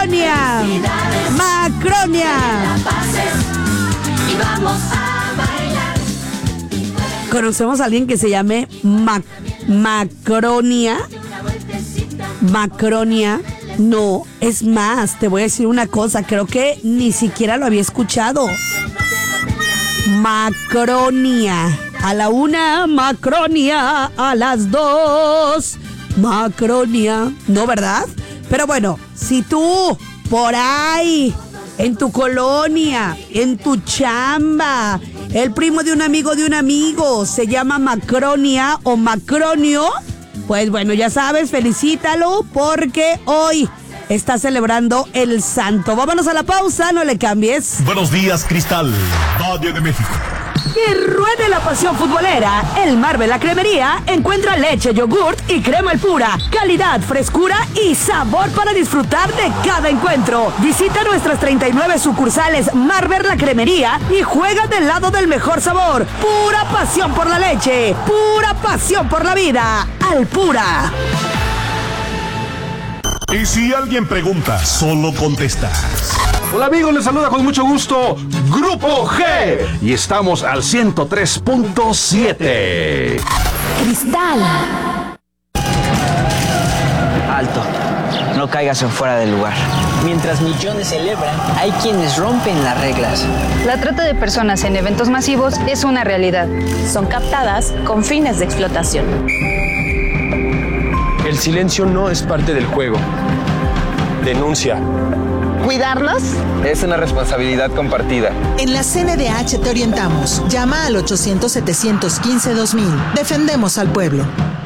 Macronia. Macronia. ¿Conocemos a alguien que se llame Macronia? Macronia. No, es más, te voy a decir una cosa, creo que ni siquiera lo había escuchado. Macronia. A la 1, Macronia. A las 2, Macronia. No, ¿verdad? Pero bueno, si tú por ahí, en tu colonia, en tu chamba, el primo de un amigo se llama Macronia o Macronio, pues bueno, ya sabes, felicítalo porque hoy está celebrando el santo. Vámonos a la pausa, no le cambies. Buenos días, Cristal, Valle de México. Que ruede la pasión futbolera. El Marvel La Cremería encuentra leche, yogurt y crema El Pura. Calidad, frescura y sabor para disfrutar de cada encuentro. Visita nuestras 39 sucursales Marvel La Cremería y juega del lado del mejor sabor. Pura pasión por la leche. Pura pasión por la vida. Al Pura. Y si alguien pregunta, solo contestas. Hola amigos, les saluda con mucho gusto Grupo G y estamos al 103.7. Cristal. Alto, no caigas en fuera del lugar. Mientras millones celebran, hay quienes rompen las reglas. La trata de personas en eventos masivos es una realidad. Son captadas con fines de explotación. El silencio no es parte del juego. Denuncia. ¿Cuidarlos? Es una responsabilidad compartida. En la CNDH te orientamos. Llama al 800-715-2000. Defendemos al pueblo.